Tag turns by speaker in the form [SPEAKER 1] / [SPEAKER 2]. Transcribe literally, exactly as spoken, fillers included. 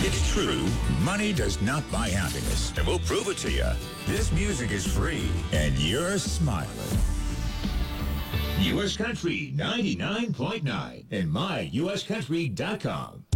[SPEAKER 1] It's true, money does not buy happiness, and we'll prove it to you. This music is free, and you're smiling. U S Country ninety-nine point nine and my U S country dot com.